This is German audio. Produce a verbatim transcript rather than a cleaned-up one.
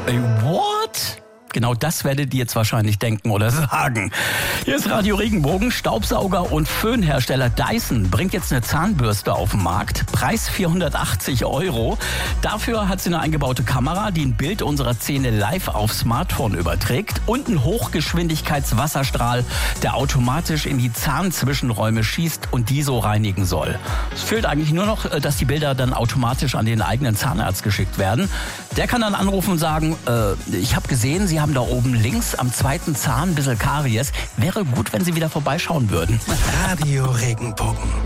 Ey, what? Genau das werdet ihr jetzt wahrscheinlich denken oder sagen. Hier ist Radio Regenbogen. Staubsauger- und Föhnhersteller Dyson bringt jetzt eine Zahnbürste auf den Markt. Preis vierhundertachtzig Euro. Dafür hat sie eine eingebaute Kamera, die ein Bild unserer Zähne live auf Smartphone überträgt und einen Hochgeschwindigkeitswasserstrahl, der automatisch in die Zahnzwischenräume schießt und die so reinigen soll. Es fehlt eigentlich nur noch, dass die Bilder dann automatisch an den eigenen Zahnarzt geschickt werden. Der kann dann anrufen und sagen, äh, ich habe gesehen, Sie haben da oben links am zweiten Zahn ein bisschen Karies. Wäre gut, wenn Sie wieder vorbeischauen würden. Radio Regenbogen.